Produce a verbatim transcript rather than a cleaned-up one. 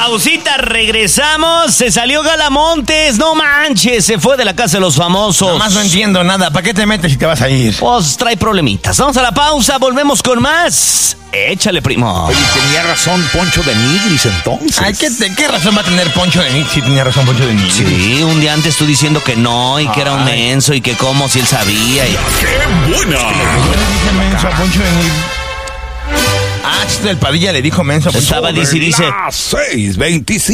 pausita, regresamos. Se salió Galamontes, no manches, se fue de la casa de los famosos. Nomás no entiendo nada. ¿Para qué te metes si te vas a ir? Pues trae problemitas. Vamos a la pausa, volvemos con más. Échale, primo. Oye, tenía razón Poncho de Nigris entonces. Ay, ¿qué, ¿de qué razón va a tener Poncho de Nigris? Sí, tenía razón Poncho de Nigris. Sí, un día antes tú diciendo que no y que era un Ay. menso y que cómo si él sabía. Y... ¡Qué buena! Yo le dije menso a Poncho de Nigris. Ah, Chiste del Padilla le dijo menso a Poncho. Estaba, dice, dice... Las seis veinticinco.